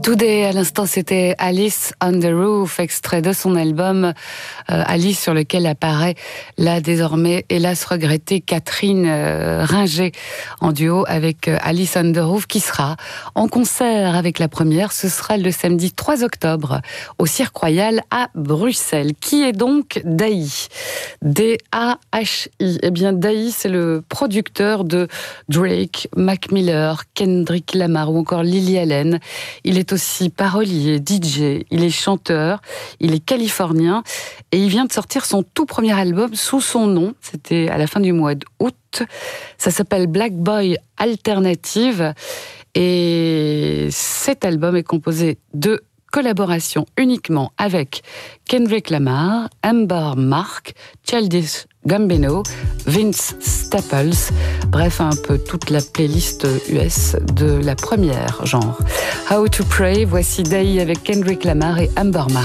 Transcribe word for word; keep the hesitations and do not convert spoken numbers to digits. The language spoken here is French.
Today, à l'instant, c'était Alice on the Roof, extrait de son album euh, Alice, sur lequel apparaît la désormais, hélas regrettée, Catherine euh, Ringer, en duo avec euh, Alice on the Roof, qui sera en concert avec la première. Ce sera le samedi trois octobre au Cirque Royal à Bruxelles. Qui est donc Dahi? D A H I. Eh bien, Dahi, c'est le producteur de Drake, Mac Miller, Kendrick Lamar ou encore Lily Allen. Il est aussi parolier, D J, il est chanteur, il est californien et il vient de sortir son tout premier album sous son nom. C'était à la fin du mois d'août. Ça s'appelle Black Boy Alternative et cet album est composé de collaborations uniquement avec Kendrick Lamar, Amber Mark, Childish Gambino, Vince Staples, bref, un peu toute la playlist U S de la première genre. How to Pray, voici Dahi avec Kendrick Lamar et Amber Mark.